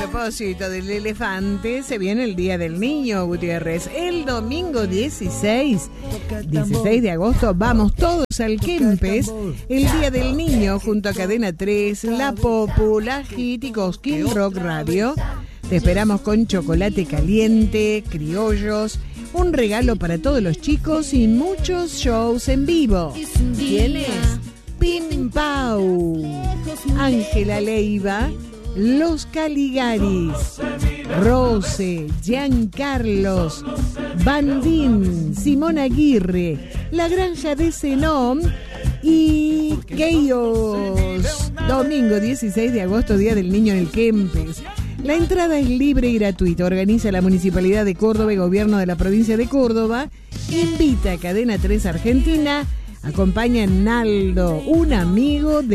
A propósito del elefante, se viene el Día del Niño, Gutiérrez. El domingo 16 de agosto vamos todos al Kempes, el Día del Niño, junto a Cadena 3, La Popu, La Hit y Cosquín Rock Radio. Te esperamos con chocolate caliente, criollos, un regalo para todos los chicos y muchos shows en vivo. ¿Quién es? Pim Pau, Ángela Leiva, Los Caligaris, Rose, Giancarlos, Bandín, Simón Aguirre, La Granja de Zenón y Keyos. Domingo 16 de agosto, Día del Niño en el Kempes. La entrada es libre y gratuita. Organiza la Municipalidad de Córdoba y Gobierno de la Provincia de Córdoba. Invita a Cadena 3 Argentina. Acompaña a Naldo, un amigo de